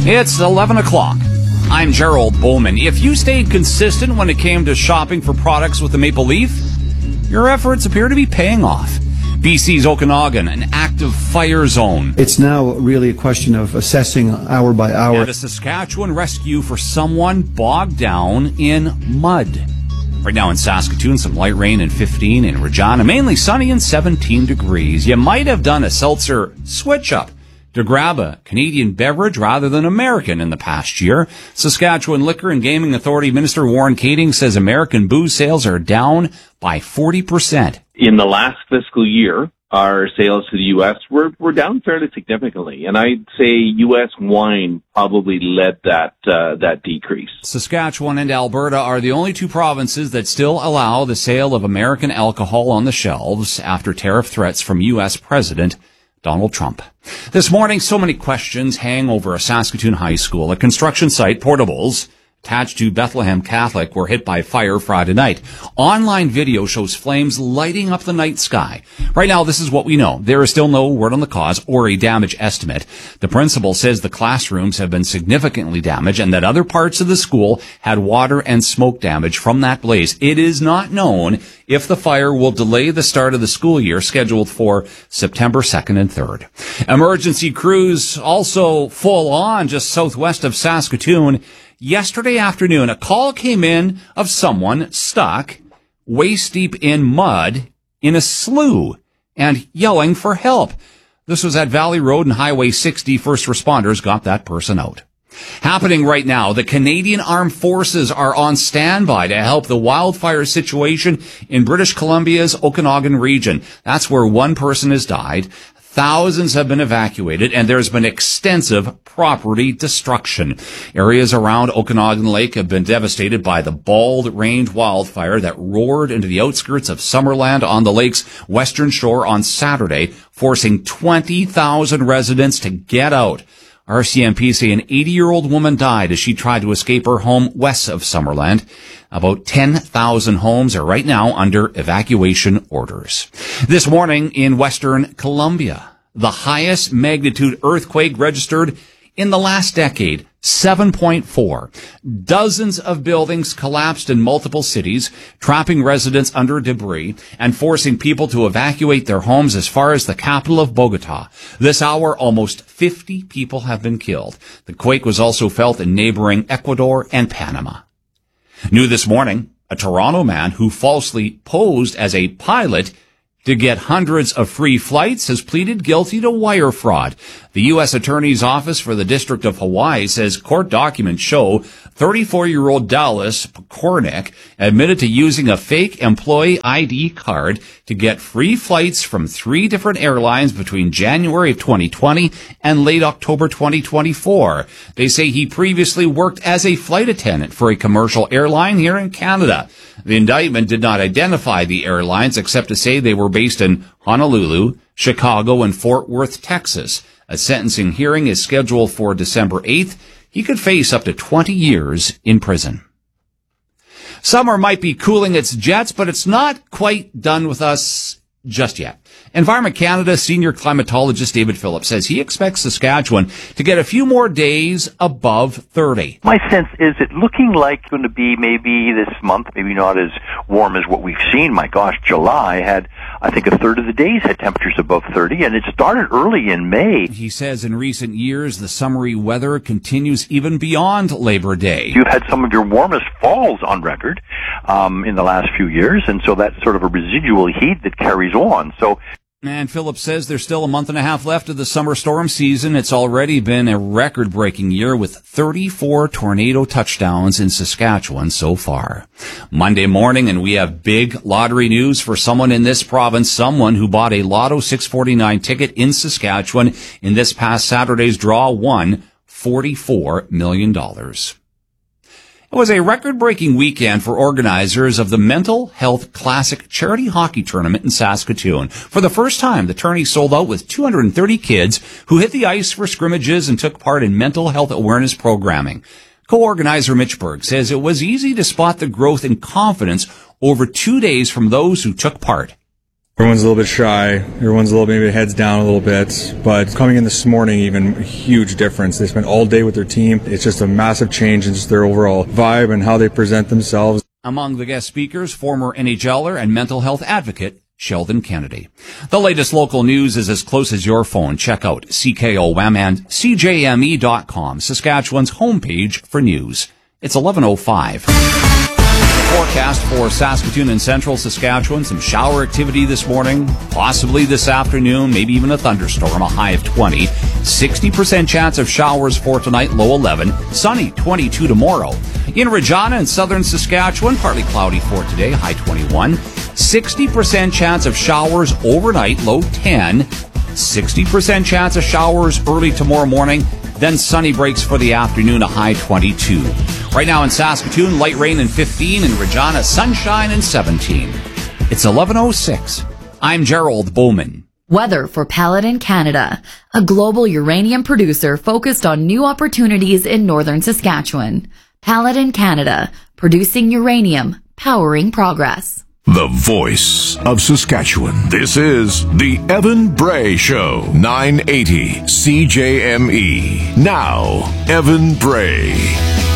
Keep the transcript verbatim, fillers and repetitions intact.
It's eleven o'clock. I'm Gerald Bowman. If you stayed consistent when it came to shopping for products with the Maple Leaf, your efforts appear to be paying off. B C's Okanagan, an active fire zone. It's now really a question of assessing hour by hour. And a Saskatchewan rescue for someone bogged down in mud. Right now in Saskatoon, some light rain and fifteen. In Regina, mainly sunny and seventeen degrees. You might have done a seltzer switch-up to grab a Canadian beverage rather than American in the past year. Saskatchewan Liquor and Gaming Authority Minister Warren Kading says American booze sales are down by forty percent. In the last fiscal year, our sales to the U S were, were down fairly significantly, and I'd say U S wine probably led that uh, that decrease. Saskatchewan and Alberta are the only two provinces that still allow the sale of American alcohol on the shelves after tariff threats from U S President Donald Trump. This morning, so many questions hang over a Saskatoon high school. A construction site, Portables, attached to Bethlehem Catholic, were hit by fire Friday night. Online video shows flames lighting up the night sky. Right now, this is what we know. There is still no word on the cause or a damage estimate. The principal says the classrooms have been significantly damaged and that other parts of the school had water and smoke damage from that blaze. It is not known if the fire will delay the start of the school year scheduled for September second and third. Emergency crews also full on just southwest of Saskatoon. Yesterday afternoon, a call came in of someone stuck waist deep in mud in a slough and yelling for help. This was at Valley Road and Highway sixty. First responders got that person out. Happening right now, the Canadian Armed Forces are on standby to help the wildfire situation in British Columbia's Okanagan region. That's where one person has died. Thousands have been evacuated, and there's been extensive property destruction. Areas around Okanagan Lake have been devastated by the Bald Range wildfire that roared into the outskirts of Summerland on the lake's western shore on Saturday, forcing twenty thousand residents to get out. R C M P say an eighty-year-old woman died as she tried to escape her home west of Summerland. About ten thousand homes are right now under evacuation orders. This morning in Western Colombia, the highest magnitude earthquake registered in the last decade, seven point four. Dozens of buildings collapsed in multiple cities, trapping residents under debris and forcing people to evacuate their homes as far as the capital of Bogota. This hour, almost fifty people have been killed. The quake was also felt in neighboring Ecuador and Panama. New this morning, a Toronto man who falsely posed as a pilot to get hundreds of free flights has pleaded guilty to wire fraud. The U S Attorney's Office for the District of Hawaii says court documents show thirty-four-year-old Dallas Pokornik admitted to using a fake employee I D card to get free flights from three different airlines between January of twenty twenty and late October twenty twenty-four. They say he previously worked as a flight attendant for a commercial airline here in Canada. The indictment did not identify the airlines except to say they were based in Honolulu, Chicago, and Fort Worth, Texas. A sentencing hearing is scheduled for December eighth. He could face up to twenty years in prison. Summer might be cooling its jets, but it's not quite done with us just yet. Environment Canada senior climatologist David Phillips says he expects Saskatchewan to get a few more days above thirty. My sense is it looking like it's going to be maybe this month, maybe not as warm as what we've seen. My gosh, July had, I think, a third of the days had temperatures above thirty, and it started early in May. He says in recent years, the summery weather continues even beyond Labor Day. You've had some of your warmest falls on record um, in the last few years, and so that's sort of a residual heat that carries on. So. And Phillips says there's still a month and a half left of the summer storm season. It's already been a record-breaking year with thirty-four tornado touchdowns in Saskatchewan so far. Monday morning, and we have big lottery news for someone in this province, someone who bought a Lotto six forty-nine ticket in Saskatchewan in this past Saturday's draw won forty-four million dollars. It was a record-breaking weekend for organizers of the Mental Health Classic Charity Hockey Tournament in Saskatoon. For the first time, the tourney sold out with two hundred thirty kids who hit the ice for scrimmages and took part in mental health awareness programming. Co-organizer Mitch Berg says it was easy to spot the growth in confidence over two days from those who took part. Everyone's a little bit shy. Everyone's a little maybe heads down a little bit. But coming in this morning, even a huge difference. They spent all day with their team. It's just a massive change in just their overall vibe and how they present themselves. Among the guest speakers, former N H L er and mental health advocate Sheldon Kennedy. The latest local news is as close as your phone. Check out C K O W A M and C J M E dot com, Saskatchewan's homepage for news. It's eleven oh five. Forecast for Saskatoon and central Saskatchewan. Some shower activity this morning, possibly this afternoon, maybe even a thunderstorm, a high of twenty. sixty percent chance of showers for tonight, low eleven. Sunny, twenty-two tomorrow. In Regina and southern Saskatchewan, partly cloudy for today, high twenty-one. sixty percent chance of showers overnight, low ten. sixty percent chance of showers early tomorrow morning. Then sunny breaks for the afternoon, a high twenty-two. Right now in Saskatoon, light rain and fifteen. In Regina, sunshine and seventeen. It's eleven oh six. I'm Gerald Bowman. Weather for Paladin Canada, a global uranium producer focused on new opportunities in northern Saskatchewan. Paladin Canada, producing uranium, powering progress. The voice of Saskatchewan. This is the Evan Bray Show, nine eighty C J M E. Now, Evan Bray.